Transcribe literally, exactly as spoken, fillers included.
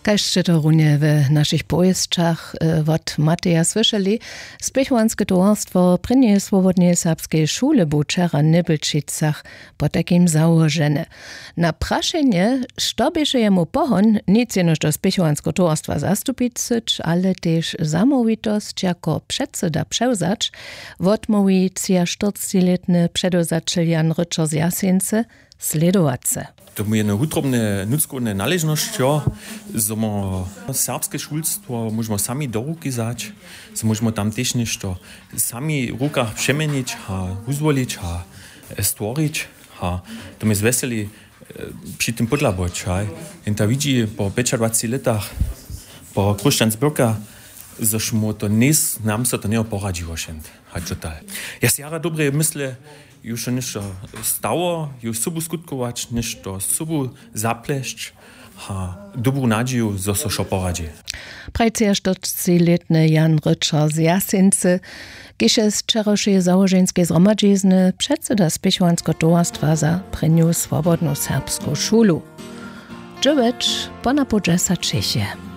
Kaž to runie w naszych pojezdczach od Mateja słyszeli, Spychłanskie towarstwo prynie swobodnie serbskiej szule bu wczera Nybelčicach po takim założenie. Na praszenie, što bieše jemu pohon, nic jenoż do Spychłanskie towarstwa zastupić, ale też zamówitość jako przedseda przełzacz, wotmowi czterdziestoletny przedozaczyl Jan Ryczo z Jasince sledować se. To je jedna utrobna nudzkowna należność, ja, że my serbskie szulstwo możemy sami do ruki zać, że możemy tam też nešto sami w rukach przemienić, a uzwolić, a stworzyć, a to my zweseli przy tym podlaboć. I ta widzi po dwudziestych latach, po Kruszczan-Zbyrka, żeśmy to nic, nam se to nie poradziło się. Ja si jara dobre myślę, już nešto stało, już sobu skutkować, nešto sobu zapleść, a dobrą nadzieję, że się šo poradzi. Prajcejaštotciletny Jan Ryczo z Jasince, kisze z wczorajszej założeńskiej zgromadzizny przedseda Spychłanskie towarstwa za prynju swobodną serbską szulu. Dżowecz po napodżesa Czechie.